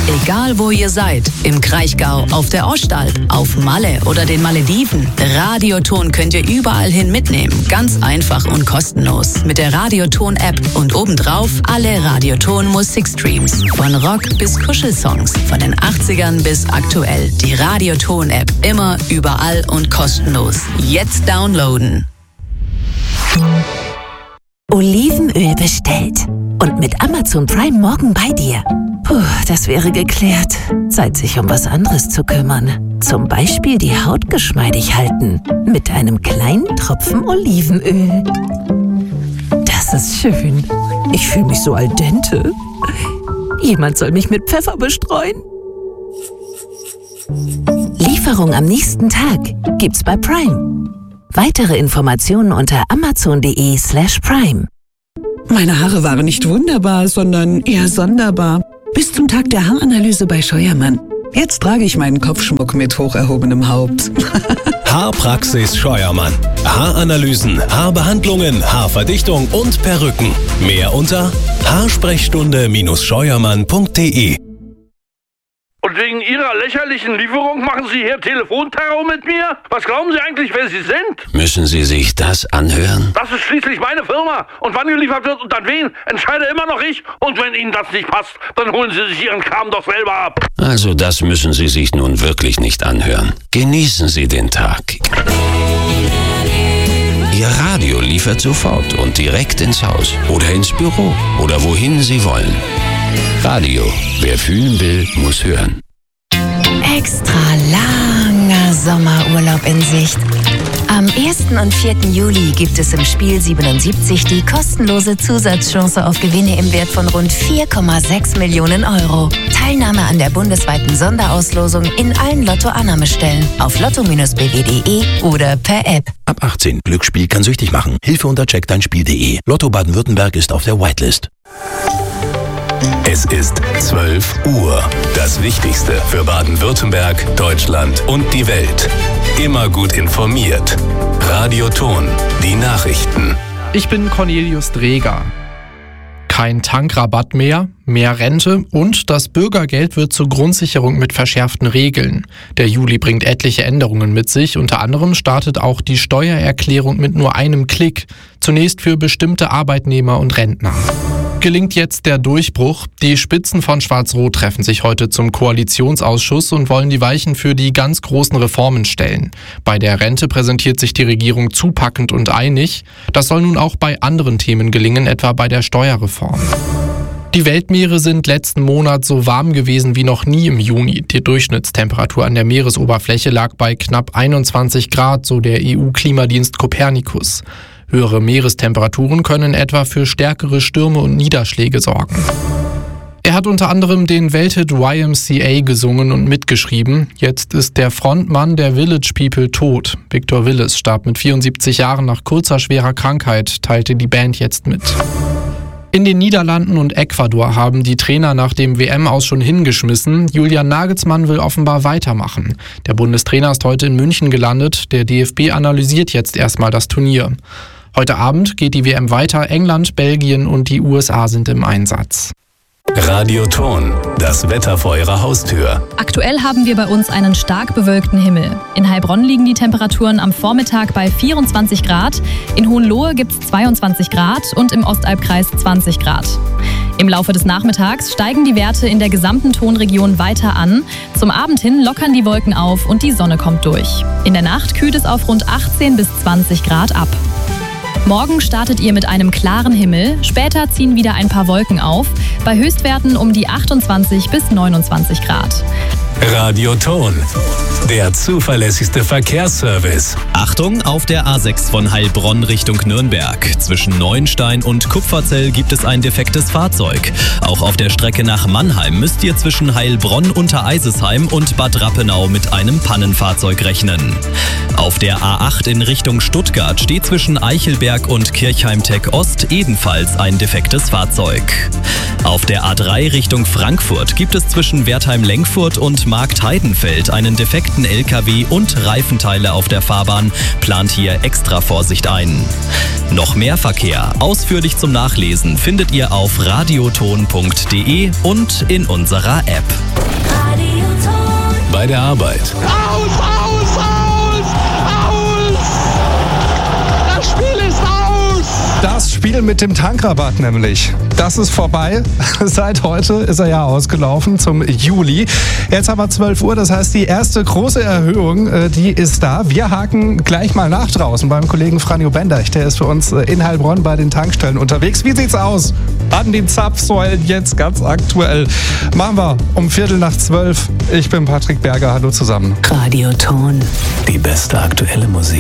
Egal wo ihr seid, im Kraichgau, auf der Ostalb, auf Malle oder den Malediven, Radioton könnt ihr überall hin mitnehmen. Ganz einfach und kostenlos. Mit der Radioton-App und obendrauf alle Radioton-Musikstreams. Von Rock bis Kuschelsongs, von den 80ern bis aktuell. Die Radioton-App, immer, überall und kostenlos. Jetzt downloaden. Olivenöl bestellt. Und mit Amazon Prime morgen bei dir. Puh, das wäre geklärt. Zeit, sich um was anderes zu kümmern. Zum Beispiel die Haut geschmeidig halten. Mit einem kleinen Tropfen Olivenöl. Das ist schön. Ich fühle mich so al dente. Jemand soll mich mit Pfeffer bestreuen. Lieferung am nächsten Tag gibt's bei Prime. Weitere Informationen unter amazon.de/prime. Meine Haare waren nicht wunderbar, sondern eher sonderbar. Bis zum Tag der Haaranalyse bei Scheuermann. Jetzt trage ich meinen Kopfschmuck mit hoch erhobenem Haupt. Haarpraxis Scheuermann. Haaranalysen, Haarbehandlungen, Haarverdichtung und Perücken. Mehr unter haarsprechstunde-scheuermann.de. Und wegen Ihrer lächerlichen Lieferung machen Sie hier Telefonterror mit mir? Was glauben Sie eigentlich, wer Sie sind? Müssen Sie sich das anhören? Das ist schließlich meine Firma. Und wann geliefert wird und an wen, entscheide immer noch ich. Und wenn Ihnen das nicht passt, dann holen Sie sich Ihren Kram doch selber ab. Also das müssen Sie sich nun wirklich nicht anhören. Genießen Sie den Tag. Ihr Radio liefert sofort und direkt ins Haus oder ins Büro oder wohin Sie wollen. Radio. Wer fühlen will, muss hören. Extra langer Sommerurlaub in Sicht. Am 1. und 4. Juli gibt es im Spiel 77 die kostenlose Zusatzchance auf Gewinne im Wert von rund 4,6 Millionen Euro. Teilnahme an der bundesweiten Sonderauslosung in allen Lotto-Annahmestellen auf lotto-bw.de oder per App. Ab 18. Glücksspiel kann süchtig machen. Hilfe unter checkdeinspiel.de. Lotto Baden-Württemberg ist auf der Whitelist. Es ist 12 Uhr. Das Wichtigste für Baden-Württemberg, Deutschland und die Welt. Immer gut informiert. Radioton, die Nachrichten. Ich bin Cornelius Dreger. Kein Tankrabatt mehr, mehr Rente und das Bürgergeld wird zur Grundsicherung mit verschärften Regeln. Der Juli bringt etliche Änderungen mit sich. Unter anderem startet auch die Steuererklärung mit nur einem Klick. Zunächst für bestimmte Arbeitnehmer und Rentner. Gelingt jetzt der Durchbruch. Die Spitzen von Schwarz-Rot treffen sich heute zum Koalitionsausschuss und wollen die Weichen für die ganz großen Reformen stellen. Bei der Rente präsentiert sich die Regierung zupackend und einig. Das soll nun auch bei anderen Themen gelingen, etwa bei der Steuerreform. Die Weltmeere sind letzten Monat so warm gewesen wie noch nie im Juni. Die Durchschnittstemperatur an der Meeresoberfläche lag bei knapp 21 Grad, so der EU-Klimadienst Copernicus. Höhere Meerestemperaturen können etwa für stärkere Stürme und Niederschläge sorgen. Er hat unter anderem den Welthit YMCA gesungen und mitgeschrieben. Jetzt ist der Frontmann der Village People tot. Victor Willis starb mit 74 Jahren nach kurzer schwerer Krankheit, teilte die Band jetzt mit. In den Niederlanden und Ecuador haben die Trainer nach dem WM-Aus schon hingeschmissen. Julian Nagelsmann will offenbar weitermachen. Der Bundestrainer ist heute in München gelandet. Der DFB analysiert jetzt erstmal das Turnier. Heute Abend geht die WM weiter. England, Belgien und die USA sind im Einsatz. Radioton, das Wetter vor Ihrer Haustür. Aktuell haben wir bei uns einen stark bewölkten Himmel. In Heilbronn liegen die Temperaturen am Vormittag bei 24 Grad, in Hohenlohe gibt es 22 Grad und im Ostalbkreis 20 Grad. Im Laufe des Nachmittags steigen die Werte in der gesamten Tonregion weiter an. Zum Abend hin lockern die Wolken auf und die Sonne kommt durch. In der Nacht kühlt es auf rund 18 bis 20 Grad ab. Morgen startet ihr mit einem klaren Himmel, später ziehen wieder ein paar Wolken auf, bei Höchstwerten um die 28 bis 29 Grad. Radioton, der zuverlässigste Verkehrsservice. Achtung, auf der A6 von Heilbronn Richtung Nürnberg. Zwischen Neuenstein und Kupferzell gibt es ein defektes Fahrzeug. Auch auf der Strecke nach Mannheim müsst ihr zwischen Heilbronn unter Eisesheim und Bad Rappenau mit einem Pannenfahrzeug rechnen. Auf der A8 in Richtung Stuttgart steht zwischen Eichelberg und Kirchheim-Tech Ost ebenfalls ein defektes Fahrzeug. Auf der A3 Richtung Frankfurt gibt es zwischen Wertheim-Lenkfurt und und Marktheidenfeld einen defekten LKW und Reifenteile auf der Fahrbahn, plant hier extra Vorsicht ein. Noch mehr Verkehr, ausführlich zum Nachlesen, findet ihr auf radioton.de und in unserer App. Bei der Arbeit. Aus! Das Spiel ist aus! Das Spiel mit dem Tankrabatt nämlich. Das ist vorbei. Seit heute ist er ja ausgelaufen zum Juli. Jetzt haben wir 12 Uhr, das heißt die erste große Erhöhung, die ist da. Wir haken gleich mal nach draußen beim Kollegen Franjo Benderch. Der ist für uns in Heilbronn bei den Tankstellen unterwegs. Wie sieht's aus? An den Zapfsäulen jetzt ganz aktuell. Machen wir um 11:45. Ich bin Patrick Berger. Hallo zusammen. Radioton. Die beste aktuelle Musik.